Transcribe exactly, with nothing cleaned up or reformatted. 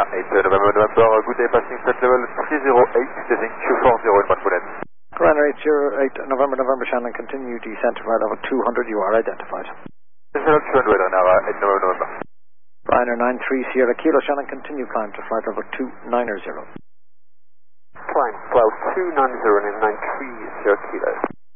China eight, November, November, good day, passing flight level three zero eight, descending Q four zero in Macmillan. Ryanair eight zero eight, November, November, Shannon, continue descent to flight level two hundred, you are identified. Descent two hundred, Ryanair eight, November, November. Ryanair nine three Sierra Kilo, Shannon, continue climb to flight level two ninety. Climb, cloud two ninety and nine three Sierra Kilo.